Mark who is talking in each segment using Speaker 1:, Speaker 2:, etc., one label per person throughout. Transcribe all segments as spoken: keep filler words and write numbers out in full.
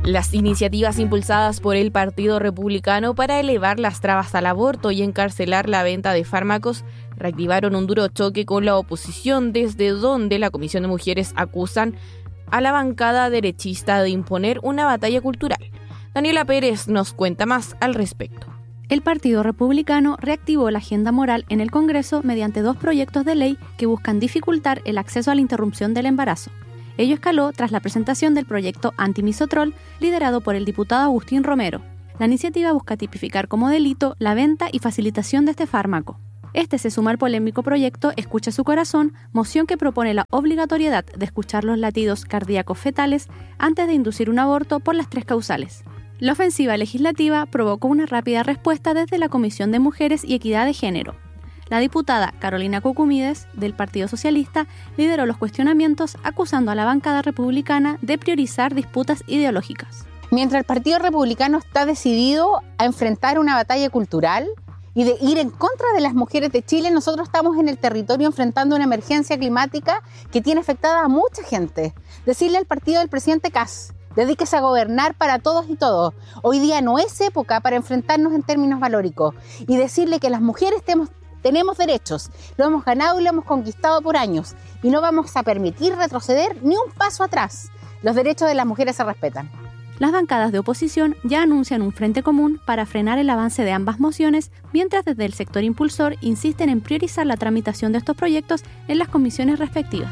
Speaker 1: Las iniciativas impulsadas por el Partido Republicano para elevar las trabas al aborto y encarcelar la venta de fármacos reactivaron un duro choque con la oposición, desde donde la Comisión de Mujeres acusan a la bancada derechista de imponer una batalla cultural. Daniela Pérez nos cuenta más al respecto.
Speaker 2: El Partido Republicano reactivó la agenda moral en el Congreso mediante dos proyectos de ley que buscan dificultar el acceso a la interrupción del embarazo. Ello escaló tras la presentación del proyecto Antimisotrol, liderado por el diputado Agustín Romero. La iniciativa busca tipificar como delito la venta y facilitación de este fármaco. Este se suma al polémico proyecto Escucha su corazón, moción que propone la obligatoriedad de escuchar los latidos cardíacos fetales antes de inducir un aborto por las tres causales. La ofensiva legislativa provocó una rápida respuesta desde la Comisión de Mujeres y Equidad de Género. La diputada Carolina Cucumides, del Partido Socialista, lideró los cuestionamientos acusando a la bancada republicana de priorizar disputas ideológicas.
Speaker 3: Mientras el Partido Republicano está decidido a enfrentar una batalla cultural y de ir en contra de las mujeres de Chile, nosotros estamos en el territorio enfrentando una emergencia climática que tiene afectada a mucha gente. Decirle al partido del presidente Kast: dedíquese a gobernar para todos y todos. Hoy día no es época para enfrentarnos en términos valóricos. Y decirle que las mujeres tenemos, tenemos derechos, lo hemos ganado y lo hemos conquistado por años. Y no vamos a permitir retroceder ni un paso atrás. Los derechos de las mujeres se respetan.
Speaker 2: Las bancadas de oposición ya anuncian un frente común para frenar el avance de ambas mociones, mientras desde el sector impulsor insisten en priorizar la tramitación de estos proyectos en las comisiones respectivas.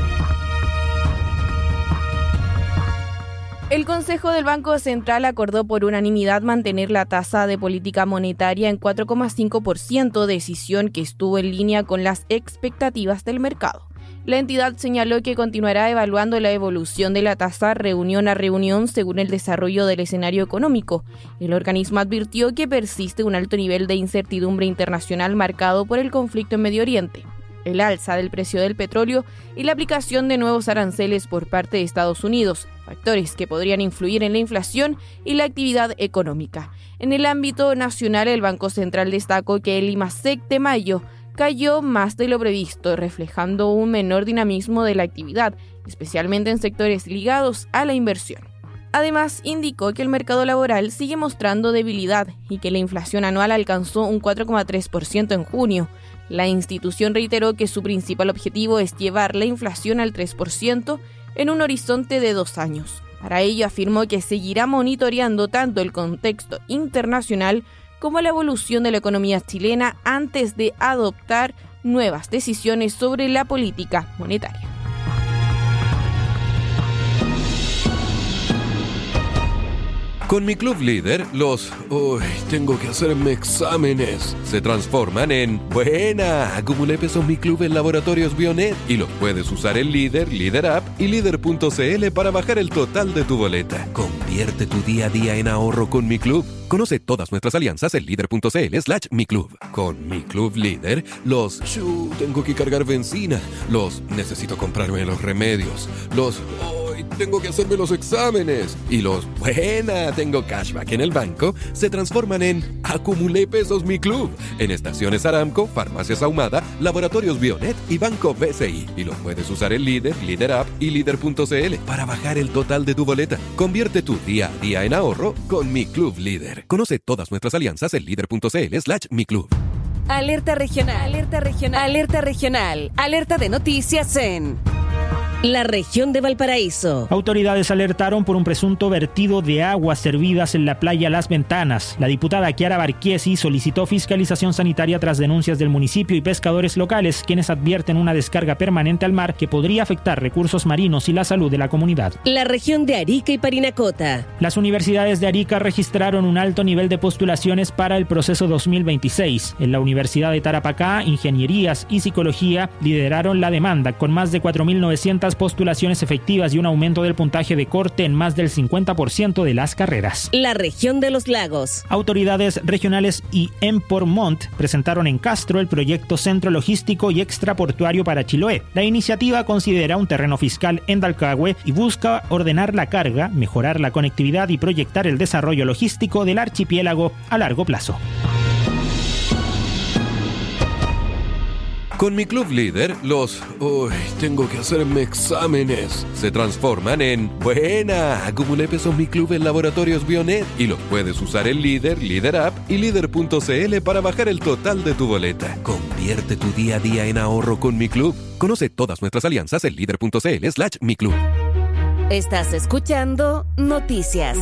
Speaker 1: El Consejo del Banco Central acordó por unanimidad mantener la tasa de política monetaria en cuatro coma cinco por ciento, decisión que estuvo en línea con las expectativas del mercado. La entidad señaló que continuará evaluando la evolución de la tasa reunión a reunión según el desarrollo del escenario económico. El organismo advirtió que persiste un alto nivel de incertidumbre internacional marcado por el conflicto en Medio Oriente, el alza del precio del petróleo y la aplicación de nuevos aranceles por parte de Estados Unidos, factores que podrían influir en la inflación y la actividad económica. En el ámbito nacional, el Banco Central destacó que el IMASEC de mayo cayó más de lo previsto, reflejando un menor dinamismo de la actividad, especialmente en sectores ligados a la inversión. Además, indicó que el mercado laboral sigue mostrando debilidad y que la inflación anual alcanzó un cuatro coma tres por ciento en junio. La institución reiteró que su principal objetivo es llevar la inflación al tres por ciento en un horizonte de dos años. Para ello, afirmó que seguirá monitoreando tanto el contexto internacional como la evolución de la economía chilena antes de adoptar nuevas decisiones sobre la política monetaria.
Speaker 4: Con mi Club Líder, los uy, tengo que hacerme exámenes se transforman en buena. Acumulé pesos Mi Club en Laboratorios Bionet y los puedes usar en Líder, Líder App y Líder punto c l para bajar el total de tu boleta. Convierte tu día a día en ahorro con Mi Club. Conoce todas nuestras alianzas en líder punto c l slash mi club. Con Mi Club Líder, los shoo, tengo que cargar benzina, los necesito comprarme los remedios, los hoy tengo que hacerme los exámenes y los buena, tengo cashback en el banco, se transforman en acumulé pesos Mi Club en estaciones Aramco, farmacias Ahumada, laboratorios Bionet y Banco B C I. Y los puedes usar en Líder, Líder App y líder punto c l para bajar el total de tu boleta. Convierte tu día a día en ahorro con Mi Club Líder. Conoce todas nuestras alianzas en líder punto c l slash mi club.
Speaker 5: Alerta regional, alerta regional, alerta regional, alerta de noticias en la región de Valparaíso.
Speaker 6: Autoridades alertaron por un presunto vertido de aguas servidas en la playa Las Ventanas. La diputada Kiara Barquiesi solicitó fiscalización sanitaria tras denuncias del municipio y pescadores locales, quienes advierten una descarga permanente al mar que podría afectar recursos marinos y la salud de la comunidad.
Speaker 5: La región de Arica y Parinacota.
Speaker 6: Las universidades de Arica registraron un alto nivel de postulaciones para el proceso dos mil veintiséis. En la Universidad de Tarapacá, Ingenierías y Psicología lideraron la demanda, con más de cuatro mil novecientas postulaciones efectivas y un aumento del puntaje de corte en más del cincuenta por ciento de las carreras.
Speaker 5: La región de los lagos.
Speaker 6: Autoridades regionales y Empormont presentaron en Castro el proyecto Centro Logístico y Extraportuario para Chiloé. La iniciativa considera un terreno fiscal en Dalcahue y busca ordenar la carga, mejorar la conectividad y proyectar el desarrollo logístico del archipiélago a largo plazo.
Speaker 4: Con mi Club Líder, los uy, tengo que hacerme exámenes se transforman en buena. Acumulé pesos Mi Club en Laboratorios Bionet y los puedes usar en Líder, Líder App y Líder punto c l para bajar el total de tu boleta. Convierte tu día a día en ahorro con Mi Club. Conoce todas nuestras alianzas en líder punto c l slash mi club.
Speaker 5: Estás escuchando Noticias.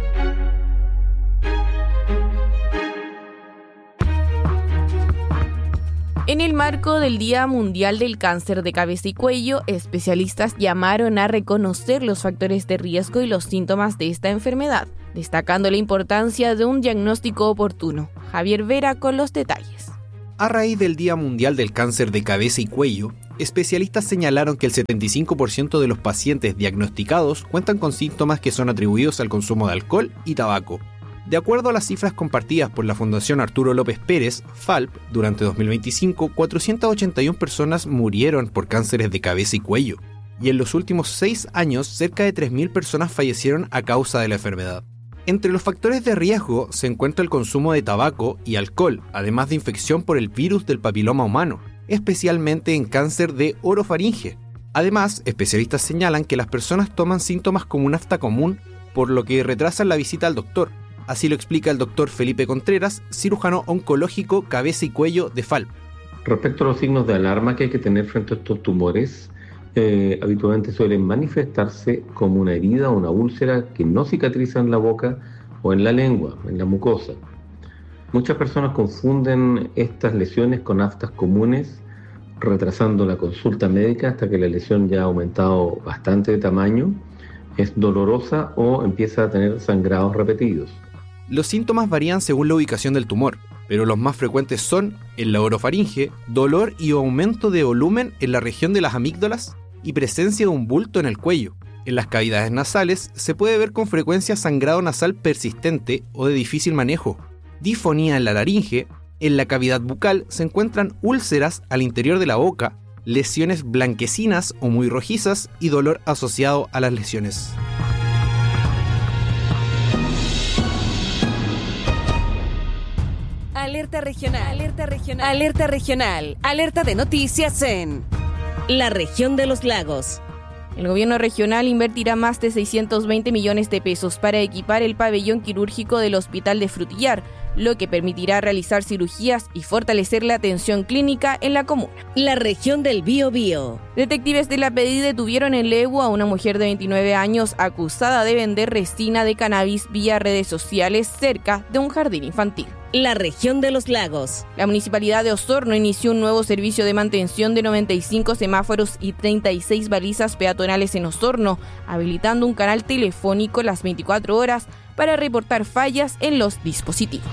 Speaker 1: En el marco del Día Mundial del Cáncer de Cabeza y Cuello, especialistas llamaron a reconocer los factores de riesgo y los síntomas de esta enfermedad, destacando la importancia de un diagnóstico oportuno. Javier Vera con los detalles.
Speaker 7: A raíz del Día Mundial del Cáncer de Cabeza y Cuello, especialistas señalaron que el setenta y cinco por ciento de los pacientes diagnosticados cuentan con síntomas que son atribuidos al consumo de alcohol y tabaco. De acuerdo a las cifras compartidas por la Fundación Arturo López Pérez, F A L P, durante dos mil veinticinco, cuatrocientas ochenta y una personas murieron por cánceres de cabeza y cuello, y en los últimos seis años cerca de tres mil personas fallecieron a causa de la enfermedad. Entre los factores de riesgo se encuentra el consumo de tabaco y alcohol, además de infección por el virus del papiloma humano, especialmente en cáncer de orofaringe. Además, especialistas señalan que las personas toman síntomas como un afta común, por lo que retrasan la visita al doctor. Así lo explica el doctor Felipe Contreras, cirujano oncológico cabeza y cuello de F A L P.
Speaker 8: Respecto a los signos de alarma que hay que tener frente a estos tumores, eh, habitualmente suelen manifestarse como una herida o una úlcera que no cicatriza en la boca o en la lengua, en la mucosa. Muchas personas confunden estas lesiones con aftas comunes, retrasando la consulta médica hasta que la lesión ya ha aumentado bastante de tamaño, es dolorosa o empieza a tener sangrados repetidos.
Speaker 7: Los síntomas varían según la ubicación del tumor, pero los más frecuentes son en la orofaringe, dolor y aumento de volumen en la región de las amígdalas y presencia de un bulto en el cuello. En las cavidades nasales se puede ver con frecuencia sangrado nasal persistente o de difícil manejo, disfonía en la laringe, en la cavidad bucal se encuentran úlceras al interior de la boca, lesiones blanquecinas o muy rojizas y dolor asociado a las lesiones.
Speaker 5: Alerta regional, alerta regional, alerta regional, alerta de noticias en la región de los lagos.
Speaker 1: El gobierno regional invertirá más de seiscientos veinte millones de pesos para equipar el pabellón quirúrgico del Hospital de Frutillar, lo que permitirá realizar cirugías y fortalecer la atención clínica en la comuna.
Speaker 5: La región del Biobío.
Speaker 1: Detectives de la P D I detuvieron en Lehu a una mujer de veintinueve años acusada de vender resina de cannabis vía redes sociales cerca de un jardín infantil.
Speaker 5: La región de los lagos.
Speaker 1: La Municipalidad de Osorno inició un nuevo servicio de mantención de noventa y cinco semáforos y treinta y seis balizas peatonales en Osorno, habilitando un canal telefónico las veinticuatro horas para reportar fallas en los dispositivos.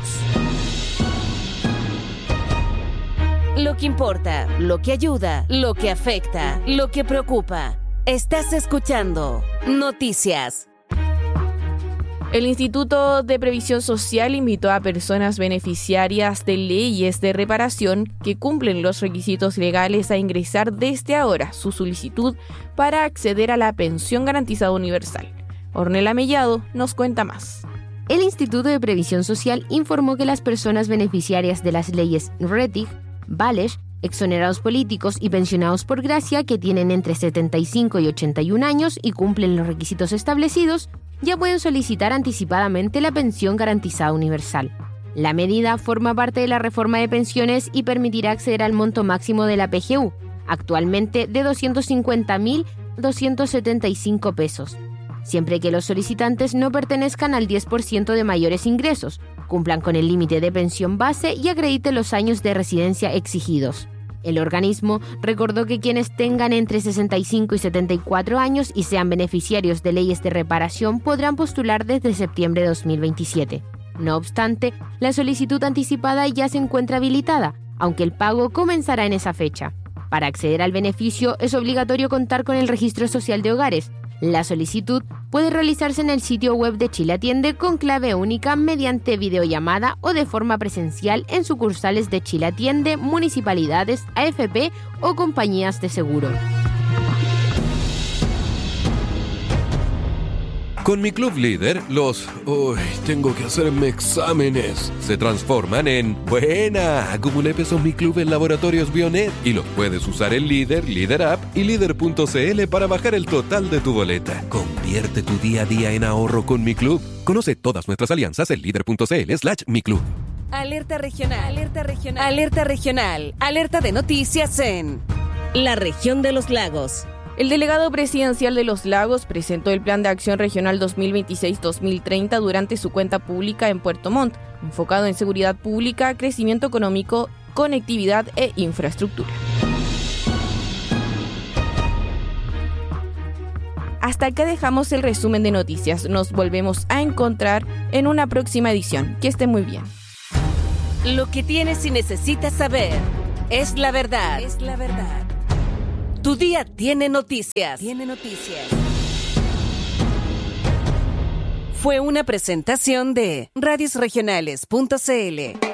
Speaker 5: Lo que importa, lo que ayuda, lo que afecta, lo que preocupa. Estás escuchando Noticias.
Speaker 1: El Instituto de Previsión Social invitó a personas beneficiarias de leyes de reparación que cumplen los requisitos legales a ingresar desde ahora su solicitud para acceder a la pensión garantizada universal. Ornella Mellado nos cuenta más.
Speaker 9: El Instituto de Previsión Social informó que las personas beneficiarias de las leyes Rettig, Balesh, exonerados políticos y pensionados por gracia que tienen entre setenta y cinco y ochenta y un años y cumplen los requisitos establecidos, ya pueden solicitar anticipadamente la pensión garantizada universal. La medida forma parte de la reforma de pensiones y permitirá acceder al monto máximo de la P G U, actualmente de doscientos cincuenta mil doscientos setenta y cinco pesos, siempre que los solicitantes no pertenezcan al diez por ciento de mayores ingresos, cumplan con el límite de pensión base y acrediten los años de residencia exigidos. El organismo recordó que quienes tengan entre sesenta y cinco y setenta y cuatro años y sean beneficiarios de leyes de reparación podrán postular desde septiembre de dos mil veintisiete. No obstante, la solicitud anticipada ya se encuentra habilitada, aunque el pago comenzará en esa fecha. Para acceder al beneficio es obligatorio contar con el registro social de hogares. La solicitud puede realizarse en el sitio web de Chile Atiende con clave única mediante videollamada o de forma presencial en sucursales de Chile Atiende, municipalidades, A F P o compañías de seguro.
Speaker 4: Con mi Club Líder, los uy, tengo que hacerme exámenes se transforman en buena. Acumulé pesos Mi Club en Laboratorios Bionet y los puedes usar en Líder, Líder App y Líder punto c l para bajar el total de tu boleta. Convierte tu día a día en ahorro con Mi Club. Conoce todas nuestras alianzas en líder punto c l slash mi club.
Speaker 5: Alerta regional, alerta regional, alerta regional, alerta de noticias en la región de los lagos.
Speaker 1: El delegado presidencial de Los Lagos presentó el Plan de Acción Regional dos mil veintiséis a dos mil treinta durante su cuenta pública en Puerto Montt, enfocado en seguridad pública, crecimiento económico, conectividad e infraestructura. Hasta acá dejamos el resumen de noticias. Nos volvemos a encontrar en una próxima edición. Que estén muy bien.
Speaker 5: Lo que tienes y necesitas saber es la verdad. Es la verdad. Tu día tiene noticias. Tiene noticias. Fue una presentación de radios regionales punto c l.